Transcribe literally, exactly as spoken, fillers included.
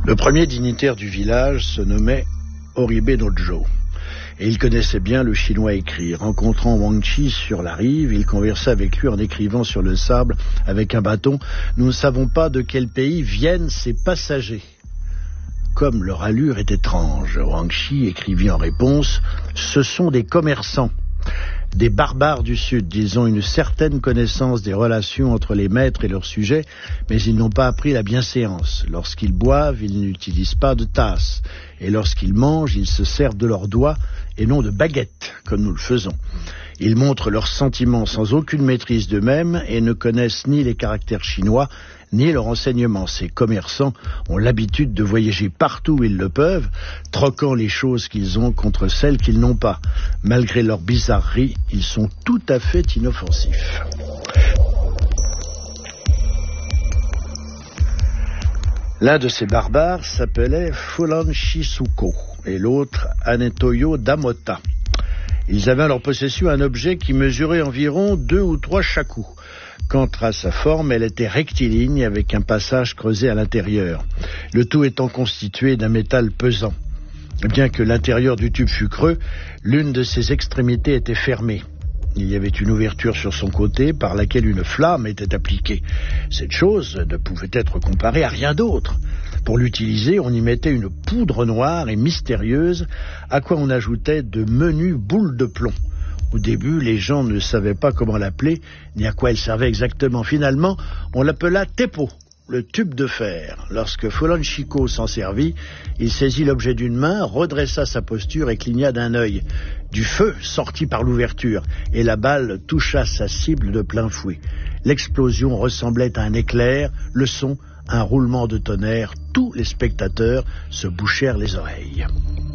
Le premier dignitaire du village se nommait Oribe Nojo. Et il connaissait bien le chinois écrit. Rencontrant Wang Chi sur la rive, il conversa avec lui en écrivant sur le sable avec un bâton « Nous ne savons pas de quel pays viennent ces passagers ». Comme leur allure est étrange, Wang Chi écrivit en réponse « Ce sont des commerçants ». Des barbares du Sud, ils ont une certaine connaissance des relations entre les maîtres et leurs sujets, mais ils n'ont pas appris la bienséance. Lorsqu'ils boivent, ils n'utilisent pas de tasse, et lorsqu'ils mangent, ils se servent de leurs doigts et non de baguettes, comme nous le faisons. Ils montrent leurs sentiments sans aucune maîtrise d'eux-mêmes et ne connaissent ni les caractères chinois, ni leur enseignement. Ces commerçants ont l'habitude de voyager partout où ils le peuvent, troquant les choses qu'ils ont contre celles qu'ils n'ont pas. Malgré leur bizarrerie, ils sont tout à fait inoffensifs. L'un de ces barbares s'appelait Fulan Shisuko et l'autre Anetoyo Damota. Ils avaient en leur possession un objet qui mesurait environ deux ou trois shaku. Quant à sa forme, elle était rectiligne avec un passage creusé à l'intérieur, le tout étant constitué d'un métal pesant. Bien que l'intérieur du tube fût creux, l'une de ses extrémités était fermée. Il y avait une ouverture sur son côté par laquelle une flamme était appliquée. Cette chose ne pouvait être comparée à rien d'autre. Pour l'utiliser, on y mettait une poudre noire et mystérieuse, à quoi on ajoutait de menues boules de plomb. Au début, les gens ne savaient pas comment l'appeler, ni à quoi elle servait exactement. Finalement, on l'appela Tepo, le tube de fer. Lorsque Fulan Shiko s'en servit, il saisit l'objet d'une main, redressa sa posture et cligna d'un œil. Du feu sortit par l'ouverture, et la balle toucha sa cible de plein fouet. L'explosion ressemblait à un éclair, le son, un roulement de tonnerre. Tous les spectateurs se bouchèrent les oreilles.